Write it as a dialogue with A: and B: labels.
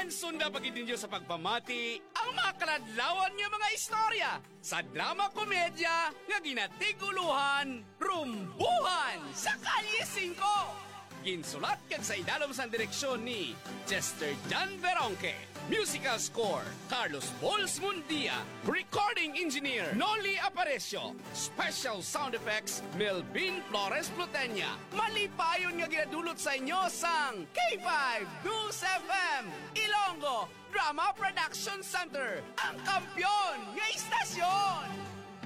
A: Mansunda pagid ninyo sa pagpamati ang mga kaladlawan nga mga istorya sa drama komedya nga ginatiguluhan, Rumbuhan sa Kalye 5. Ginsulat kag sa idalom sa direksyon ni Chester Jan Veronque. Musical score, Carlos Bols Mundia. Recording engineer, Noli Aparecio. Special sound effects, Melvin Flores Plutenya. Malipayon nga ginadulot sa inyo sang K5 News FM Ilonggo Drama Production Center, ang kampyon nga istasyon.